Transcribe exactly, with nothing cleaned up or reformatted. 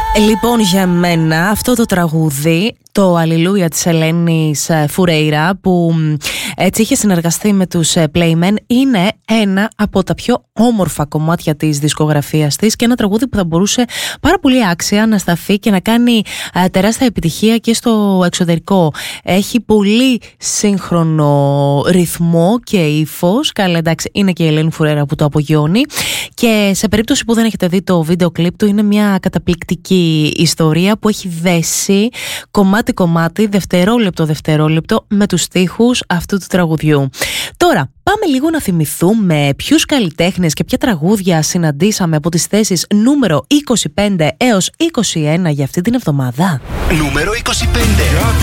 Λοιπόν, για μένα αυτό το τραγούδι, το Αλληλούια της Ελένης Φουρέιρα, που έτσι είχε συνεργαστεί με τους Playmen, είναι ένα από τα πιο όμορφα κομμάτια της δισκογραφίας της και ένα τραγούδι που θα μπορούσε πάρα πολύ άξια να σταθεί και να κάνει α, τεράστια επιτυχία και στο εξωτερικό. Έχει πολύ σύγχρονο ρυθμό και ύφος. Καλά, εντάξει, είναι και η Ελένη Φουρέιρα που το απογειώνει. Και σε περίπτωση που δεν έχετε δει το βίντεο κλιπ του, είναι μια καταπληκτική ιστορία που έχει δέσει κομμάτι-κομμάτι, δευτερόλεπτο-δευτερόλεπτο με τους στίχους αυτού του τραγουδιού. Τώρα, πάμε λίγο να θυμηθούμε ποιους καλλιτέχνες και ποια τραγούδια συναντήσαμε από τις θέσεις νούμερο είκοσι πέντε έως είκοσι ένα για αυτή την εβδομάδα. Νούμερο είκοσι πέντε.